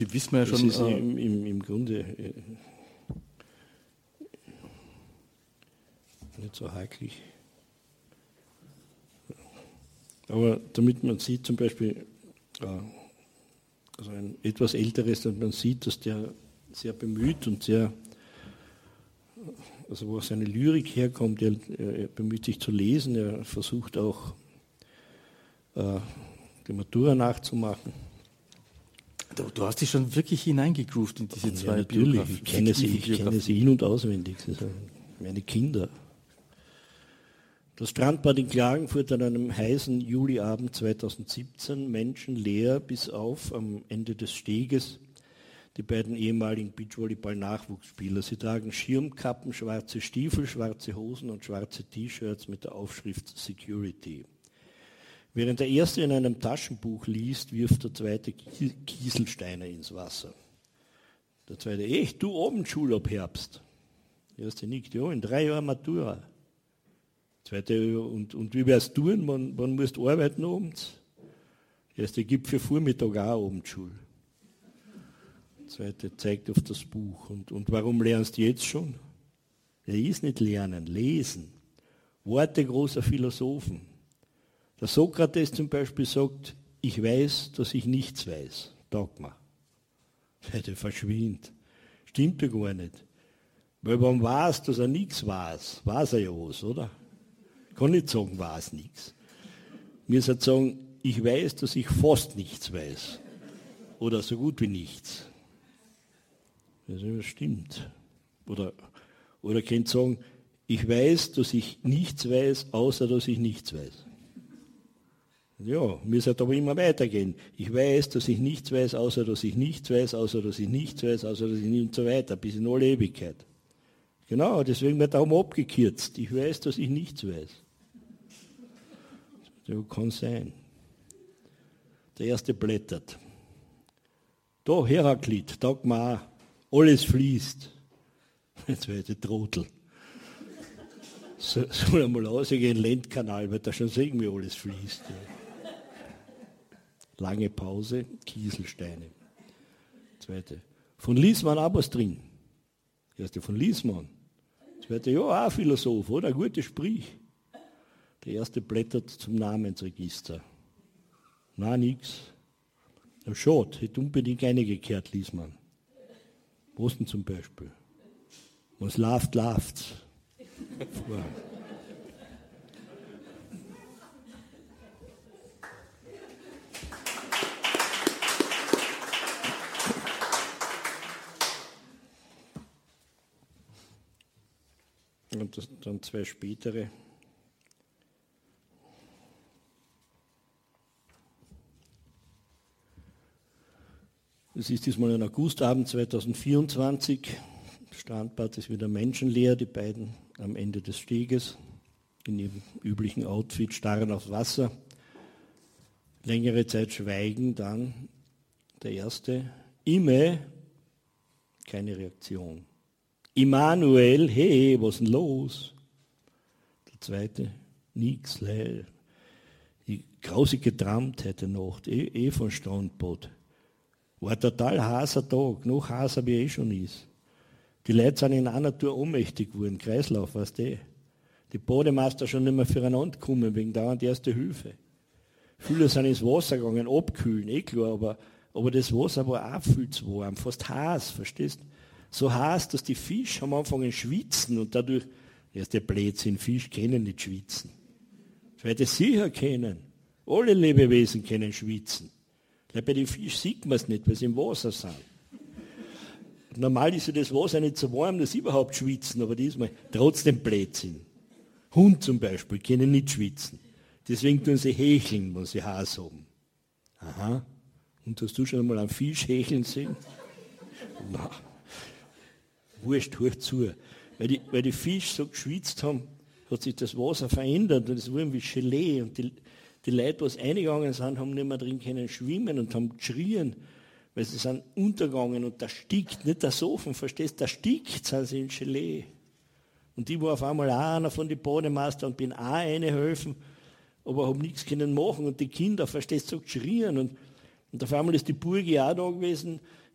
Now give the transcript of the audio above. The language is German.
wissen wir ja das schon. Ist im Grunde nicht so hakelig. Aber damit man sieht zum Beispiel, also ein etwas älteres, und man sieht, dass der sehr bemüht und sehr, also wo seine Lyrik herkommt, er bemüht sich zu lesen, er versucht auch die Matura nachzumachen. Du hast dich schon wirklich hineingegroovt in diese zwei natürlich, Biografien. Ich kenne sie in- und auswendig, das sind meine Kinder. Das Strandbad in Klagenfurt an einem heißen Juliabend 2017, menschenleer bis auf am Ende des Steges die beiden ehemaligen Beachvolleyball-Nachwuchsspieler. Sie tragen Schirmkappen, schwarze Stiefel, schwarze Hosen und schwarze T-Shirts mit der Aufschrift Security. Während der Erste in einem Taschenbuch liest, wirft der Zweite Kieselsteine ins Wasser. Der Zweite, echt, du Abendschule ab Herbst. Der Erste nickt, ja, in 3 Jahren Matura. Zweite, und wie wär's tun, wann musst du arbeiten abends? Der Erste gibt für Vormittag auch Abendschule. Der Zweite zeigt auf das Buch. Und warum lernst du jetzt schon? Er ist nicht lernen, lesen. Worte großer Philosophen. Der Sokrates zum Beispiel sagt, ich weiß, dass ich nichts weiß. Tag mal. Der verschwindet. Stimmt ja gar nicht. Weil wenn man weiß, dass er nichts weiß, weiß er ja was, oder? Ich kann nicht sagen, weiß nichts. Mir sollte sagen, ich weiß, dass ich fast nichts weiß. Oder so gut wie nichts. Das stimmt. Oder könnt sagen, ich weiß, dass ich nichts weiß, außer dass ich nichts weiß. Ja, mir sollte aber immer weitergehen. Ich weiß, dass ich nichts weiß, außer dass ich nichts weiß, außer dass ich nichts weiß, außer dass ich nicht und so weiter, bis in alle Ewigkeit. Genau, deswegen wird darum abgekürzt. Ich weiß, dass ich nichts weiß. Das kann sein. Der Erste blättert. Da, Heraklit, Dagmar, alles fließt. Der Zweite Trottel. Soll einmal rausgehen, Lendkanal, wird da schon sehen, wie alles fließt. Lange Pause, Kieselsteine. Zweite. Von Liesmann auch was drin. Erste von Liesmann. Zweite, ja, auch Philosoph, oder? Ein gutes Sprich. Der Erste blättert zum Namensregister. Na, nix. Ja, schade, hätte unbedingt eingekehrt, Liesmann. Was denn zum Beispiel? Was läuft, läuft's. Und dann 2 spätere. Es ist diesmal ein Augustabend 2024. Das Strandbad ist wieder menschenleer, die beiden am Ende des Steges in ihrem üblichen Outfit starren aufs Wasser. Längere Zeit schweigen, dann der Erste. Ime, keine Reaktion. Immanuel, hey, was ist denn los? Der Zweite, nix, die grausige Trampt heute Nacht, von Strandbad. War total heißer Tag, noch heißer wie schon ist. Die Leute sind in einer Tour ohnmächtig geworden, Kreislauf, weißt du. Die Bademeister schon nicht mehr füreinander gekommen, wegen dauernd Erste Hilfe. Viele sind ins Wasser gegangen, abkühlen, klar, aber das Wasser war auch viel zu warm, fast heiß, verstehst du? So heiß, dass die Fische am Anfang schwitzen und dadurch, erst der Blödsinn, Fisch können nicht schwitzen. Weil die sicher kennen. Alle Lebewesen können schwitzen. Bei den Fischen sieht man es nicht, weil sie im Wasser sind. Normal ist ja das Wasser nicht so warm, dass sie überhaupt schwitzen, aber diesmal trotzdem Blödsinn. Hund zum Beispiel können nicht schwitzen. Deswegen tun sie hecheln, wenn sie heiß haben. Aha. Und hast du schon einmal einen Fisch hecheln sehen? Nein. Wurscht, hört zu. Weil die Fische so geschwitzt haben, hat sich das Wasser verändert und es wurde wie Gelee. Und die Leute, die reingegangen sind, haben nicht mehr drin können schwimmen und haben geschrien, weil sie sind untergegangen und da stickt, nicht der Sofen, verstehst du, da stickt, sind sie in Gelee. Und ich war auf einmal auch einer von den Bademeister und bin auch helfen, aber habe nichts können machen und die Kinder, verstehst du, so geschrien und auf einmal ist die Burgi auch da gewesen,